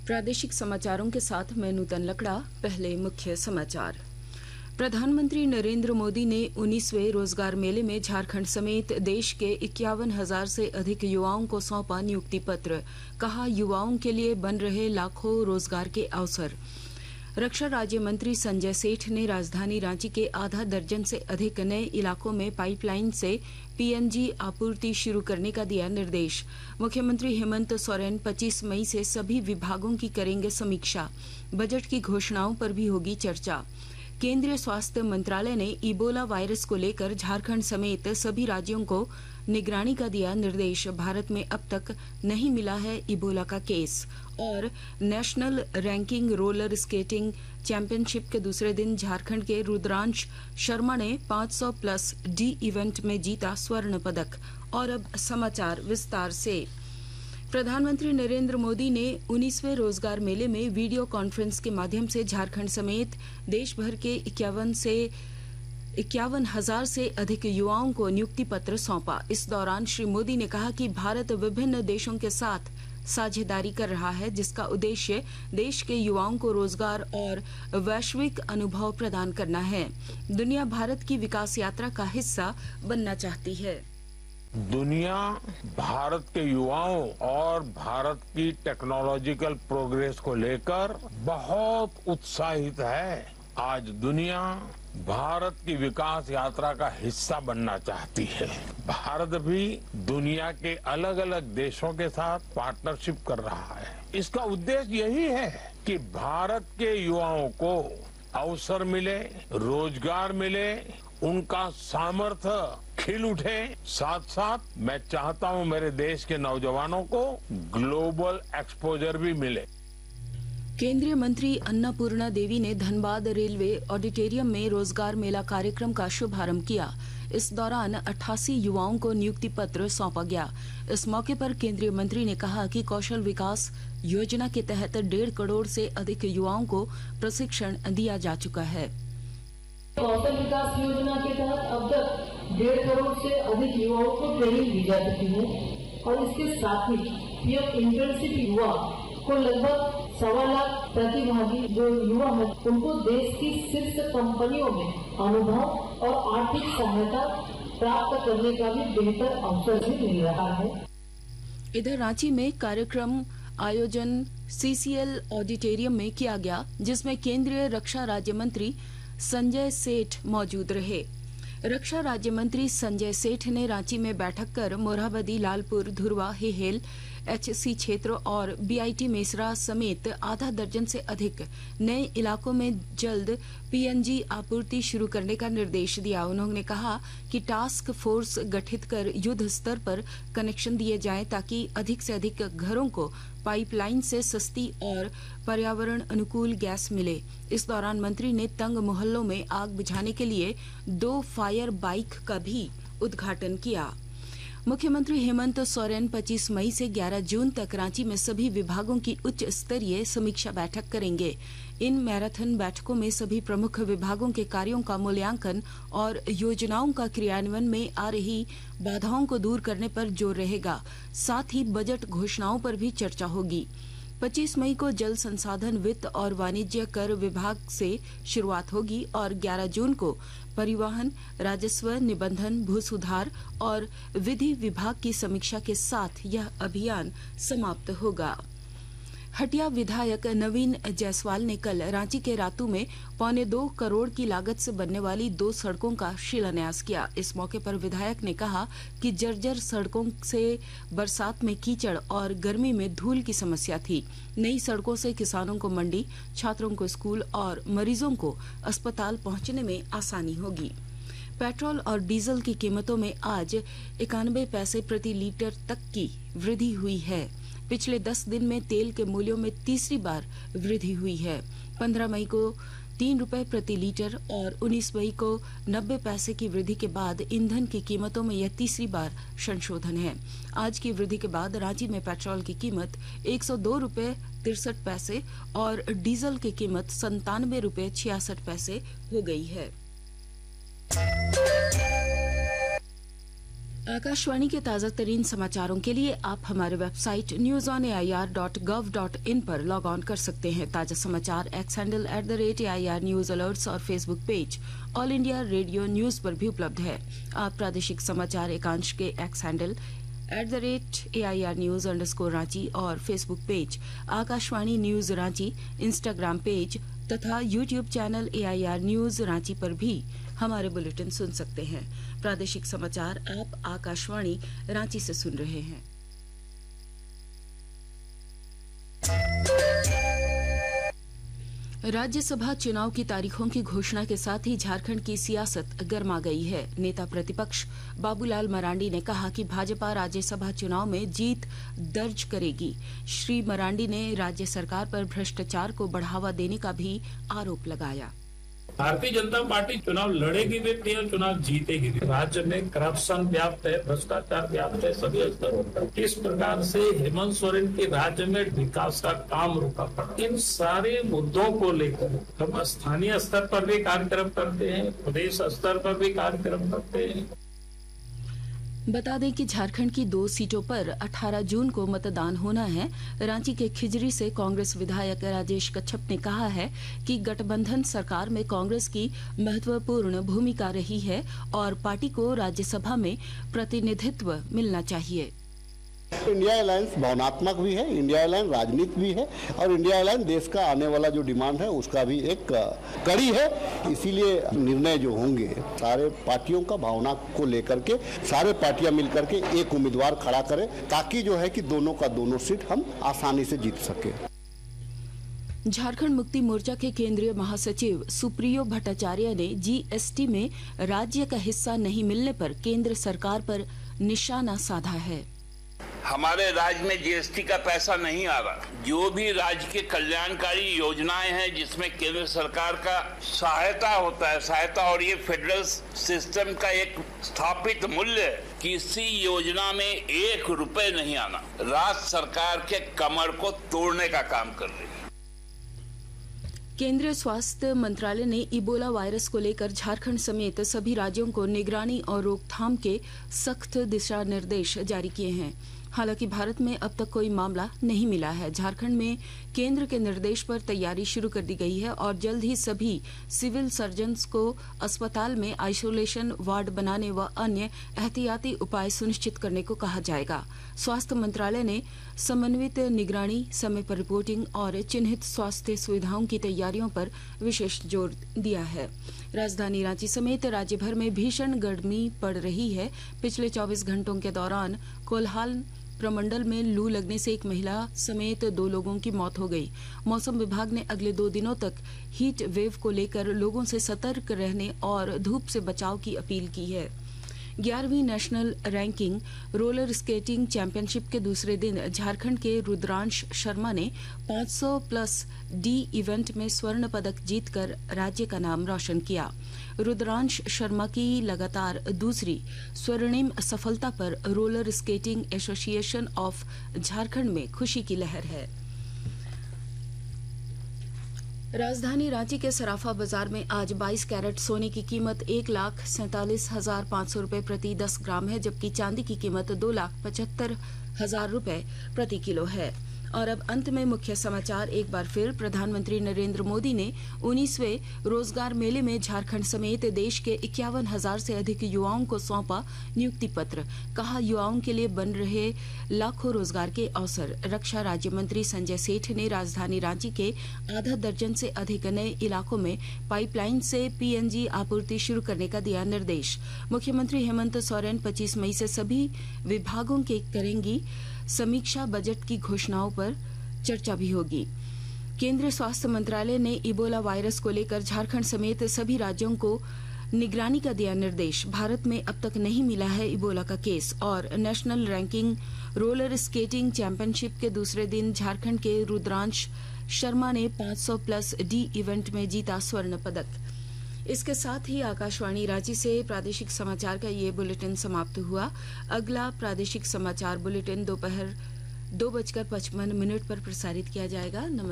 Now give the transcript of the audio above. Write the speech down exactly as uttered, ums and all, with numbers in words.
प्रादेशिक समाचारों के साथ मैं नूतन लकड़ा। पहले मुख्य समाचार। प्रधानमंत्री नरेंद्र मोदी ने उन्नीसवें रोजगार मेले में झारखंड समेत देश के इक्यावन हजार से अधिक युवाओं को सौंपा नियुक्ति पत्र। कहा, युवाओं के लिए बन रहे लाखों रोजगार के अवसर। रक्षा राज्य मंत्री संजय सेठ ने राजधानी रांची के आधा दर्जन से अधिक नए इलाकों में पाइपलाइन से पीएनजी आपूर्ति शुरू करने का दिया निर्देश। मुख्यमंत्री हेमंत सोरेन पच्चीस मई से सभी विभागों की करेंगे समीक्षा। बजट की घोषणाओं पर भी होगी चर्चा। केंद्रीय स्वास्थ्य मंत्रालय ने इबोला वायरस को लेकर झारखंड समेत सभी राज्यों को निगरानी का दिया निर्देश। भारत में अब तक नहीं मिला है इबोला का केस। और national ranking roller skating championship के दूसरे दिन झारखंड के रुद्रांश शर्मा ने पाँच सौ प्लस डी इवेंट में जीता स्वर्ण पदक। और अब समाचार विस्तार से। प्रधानमंत्री नरेंद्र मोदी ने उन्नीसवें रोजगार मेले में वीडियो कॉन्फ्रेंस के माध्यम से झारखंड समेत देश भर के इक्यावन से इक्यावन हजार से अधिक युवाओं को नियुक्ति पत्र सौंपा। इस दौरान श्री मोदी ने कहा कि भारत विभिन्न देशों के साथ साझेदारी कर रहा है, जिसका उद्देश्य देश के युवाओं को रोजगार और वैश्विक अनुभव प्रदान करना है। दुनिया भारत की विकास यात्रा का हिस्सा बनना चाहती है। दुनिया भारत के युवाओं और भारत की टेक्नोलॉजिकल प्रोग्रेस को लेकर बहुत उत्साहित है। आज दुनिया भारत की विकास यात्रा का हिस्सा बनना चाहती है। भारत भी दुनिया के अलग अलग देशों के साथ पार्टनरशिप कर रहा है। इसका उद्देश्य यही है कि भारत के युवाओं को अवसर मिले, रोजगार मिले, उनका सामर्थ्य खिल उठे। साथ साथ मैं चाहता हूं मेरे देश के नौजवानों को ग्लोबल एक्सपोजर भी मिले। केंद्रीय मंत्री अन्नपूर्णा देवी ने धनबाद रेलवे ऑडिटोरियम में रोजगार मेला कार्यक्रम का शुभारंभ किया। इस दौरान अट्ठासी युवाओं को नियुक्ति पत्र सौंपा गया। इस मौके पर केंद्रीय मंत्री ने कहा कि कौशल विकास योजना के तहत डेढ़ करोड़ से अधिक युवाओं को प्रशिक्षण दिया जा चुका है। कौशल विकास योजना के तहत अब तक डेढ़ करोड़ से अधिक युवाओं को ट्रेनिंग दी जा चुकी है और इसके साथ ही पीएम इंटर्नशिप युवा को लगभग सवा लाख प्रतिभागी जो युवा है उनको देश की शीर्ष कंपनियों में अनुभव और आर्थिक सहायता प्राप्त करने का भी बेहतर अवसर भी मिल रहा है। इधर रांची में कार्यक्रम आयोजन सीसीएल ऑडिटोरियम में किया गया, जिसमें केंद्रीय रक्षा राज्य मंत्री संजय सेठ मौजूद रहे। रक्षा राज्य मंत्री संजय सेठ ने रांची में बैठक कर मोरहाबादी, लालपुर, धुरवा, हेहेल, एचसी क्षेत्र और बीआईटी मेसरा समेत आधा दर्जन से अधिक नए इलाकों में जल्द पीएनजी आपूर्ति शुरू करने का निर्देश दिया। उन्होंने कहा कि टास्क फोर्स गठित कर युद्ध स्तर पर कनेक्शन दिए जाएं ताकि अधिक से अधिक घरों को पाइपलाइन से सस्ती और पर्यावरण अनुकूल गैस मिले। इस दौरान मंत्री ने तंग मोहल्लों में आग बुझाने के लिए दो फायर बाइक का भी उद्घाटन किया। मुख्यमंत्री हेमंत सोरेन पच्चीस मई से ग्यारह जून तक रांची में सभी विभागों की उच्च स्तरीय समीक्षा बैठक करेंगे। इन मैराथन बैठकों में सभी प्रमुख विभागों के कार्यों का मूल्यांकन और योजनाओं का क्रियान्वयन में आ रही बाधाओं को दूर करने पर जोर रहेगा। साथ ही बजट घोषणाओं पर भी चर्चा होगी। पच्चीस मई को जल संसाधन, वित्त और वाणिज्य कर विभाग से शुरुआत होगी और ग्यारह जून को परिवहन, राजस्व, निबंधन, भू सुधार और विधि विभाग की समीक्षा के साथ यह अभियान समाप्त होगा। हटिया विधायक नवीन जायसवाल ने कल रांची के रातू में पौने दो करोड़ की लागत से बनने वाली दो सड़कों का शिलान्यास किया। इस मौके पर विधायक ने कहा कि जर्जर सड़कों से बरसात में कीचड़ और गर्मी में धूल की समस्या थी। नई सड़कों से किसानों को मंडी, छात्रों को स्कूल और मरीजों को अस्पताल पहुंचने में आसानी होगी। पेट्रोल और डीजल की कीमतों में आज इक्यानवे पैसे प्रति लीटर तक की वृद्धि हुई है। पिछले दस दिन में तेल के मूल्यों में तीसरी बार वृद्धि हुई है। पंद्रह मई को तीन रुपए प्रति लीटर और उन्नीस मई को नब्बे पैसे की वृद्धि के बाद ईंधन की कीमतों में यह तीसरी बार संशोधन है। आज की वृद्धि के बाद रांची में पेट्रोल की कीमत एक सौ दो रुपए तिरसठ पैसे और डीजल की कीमत संतानवे रुपए छियासठ पैसे हो गई है। आकाशवाणी के ताजा तरीन समाचारों के लिए आप हमारे website news on A I R dot gov dot in पर लॉग ऑन कर सकते हैं। ताजा समाचार x handle at the rate A I R news alerts और Facebook page all India radio news पर भी उपलब्ध है। आप प्रादेशिक समाचार एकांश के x handle at the rate A I R news underscore Ranchi और Facebook page Akashvani news Ranchi, Instagram page तथा YouTube channel A I R news Ranchi पर भी हमारे बुलेटिन सुन सकते हैं। प्रादेशिक समाचार आप आकाशवाणी रांची से सुन रहे हैं। राज्यसभा चुनाव की तारीखों की घोषणा के साथ ही झारखंड की सियासत गर्मा गई है। नेता प्रतिपक्ष बाबूलाल मरांडी ने कहा कि भाजपा राज्यसभा चुनाव में जीत दर्ज करेगी। श्री मरांडी ने राज्य सरकार पर भ्रष्टाचार को बढ़ावा देने का भी आरोप लगाया। भारतीय जनता पार्टी चुनाव लड़ेगी भी नहीं और चुनाव जीतेगी भी। राज्य में करप्शन व्याप्त है, भ्रष्टाचार व्याप्त है सभी स्तरों पर। किस प्रकार से हेमंत सोरेन के राज्य में विकास का काम रुका पड़ा, इन सारे मुद्दों को लेकर हम स्थानीय स्तर पर भी कार्यक्रम करते हैं, प्रदेश स्तर पर भी कार्यक्रम करते हैं। बता दें कि झारखंड की दो सीटों पर अठारह जून को मतदान होना है। रांची के खिजरी से कांग्रेस विधायक राजेश कच्छप ने कहा है कि गठबंधन सरकार में कांग्रेस की महत्वपूर्ण भूमिका रही है और पार्टी को राज्यसभा में प्रतिनिधित्व मिलना चाहिए। इंडिया अलायंस भावनात्मक भी है, इंडिया अलायंस राजनीति भी है और इंडिया अलायंस देश का आने वाला जो डिमांड है उसका भी एक कड़ी है। इसीलिए निर्णय जो होंगे सारे पार्टियों का भावना को लेकर के सारे पार्टियां मिलकर के एक उम्मीदवार खड़ा करें ताकि जो है कि दोनों का दोनों सीट हम आसानी से जीत सके। झारखंड मुक्ति मोर्चा के केंद्रीय महासचिव सुप्रियो भट्टाचार्य ने जी एस टी में राज्य का हिस्सा नहीं मिलने पर केंद्र सरकार पर निशाना साधा है। हमारे राज्य में जी एस टी का पैसा नहीं आ रहा। जो भी राज्य के कल्याणकारी योजनाएं हैं जिसमें केंद्र सरकार का सहायता होता है, सहायता और ये फेडरल सिस्टम का एक स्थापित मूल्य है, किसी योजना में एक रुपए नहीं आना राज्य सरकार के कमर को तोड़ने का काम कर रही है। केंद्रीय स्वास्थ्य मंत्रालय ने इबोला वायरस को लेकर झारखंड समेत सभी राज्यों को निगरानी और रोकथाम के सख्त दिशा निर्देश जारी किए हैं। हालांकि भारत में अब तक कोई मामला नहीं मिला है। झारखंड में केंद्र के निर्देश पर तैयारी शुरू कर दी गई है और जल्द ही सभी सिविल सर्जन्स को अस्पताल में आइसोलेशन वार्ड बनाने व अन्य एहतियाती उपाय सुनिश्चित करने को कहा जाएगा। स्वास्थ्य मंत्रालय ने समन्वित निगरानी, समय पर रिपोर्टिंग और चिन्हित स्वास्थ्य सुविधाओं की तैयारियों पर विशेष जोर दिया है। राजधानी रांची समेत राज्य भर में भीषण गर्मी पड़ रही है। पिछले चौबीस घंटों के दौरान कोल्हान प्रमंडल में लू लगने से एक महिला समेत दो लोगों की मौत हो गई। मौसम विभाग ने अगले दो दिनों तक हीट वेव को लेकर लोगों से सतर्क रहने और धूप से बचाव की अपील की है। ग्यारहवीं national ranking roller skating championship के दूसरे दिन झारखंड के रुद्रांश शर्मा ने पाँच सौ प्लस डी इवेंट में स्वर्ण पदक जीतकर राज्य का नाम रोशन किया। रुद्रांश शर्मा की लगातार दूसरी स्वर्णिम सफलता पर roller skating association of Jharkhand में खुशी की लहर है। राजधानी रांची के सराफा बाजार में आज बाईस कैरेट सोने की कीमत एक लाख सैंतालीस हजार पाँच सौ रूपये प्रति दस ग्राम है, जबकि चांदी की कीमत दो लाख पचहत्तर हजार रूपये प्रति किलो है। और अब अंत में मुख्य समाचार एक बार फिर। प्रधानमंत्री नरेंद्र मोदी ने उन्नीसवें रोजगार मेले में झारखंड समेत देश के इक्यावन हजार से अधिक युवाओं को सौंपा नियुक्ति पत्र। कहा, युवाओं के लिए बन रहे लाखों रोजगार के अवसर। रक्षा राज्य मंत्री संजय सेठ ने राजधानी रांची के आधा दर्जन से अधिक नए इलाकों में पाइपलाइन से पी एन जी आपूर्ति शुरू करने का दिया निर्देश। मुख्यमंत्री हेमंत सोरेन पच्चीस मई से सभी विभागों के करेंगी समीक्षा, बजट की घोषणाओं पर चर्चा भी होगी। केंद्रीय स्वास्थ्य मंत्रालय ने इबोला वायरस को लेकर झारखंड समेत सभी राज्यों को निगरानी का दिया निर्देश। भारत में अब तक नहीं मिला है इबोला का केस। और national ranking roller skating championship के दूसरे दिन झारखंड के रुद्रांश शर्मा ने पाँच सौ प्लस डी इवेंट में जीता स्वर्ण पदक। इसके साथ ही आकाशवाणी रांची से प्रादेशिक समाचार का ये बुलेटिन समाप्त हुआ। अगला प्रादेशिक समाचार बुलेटिन दोपहर दो बजकर पचपन मिनट पर प्रसारित किया जाएगा। नमस्कार।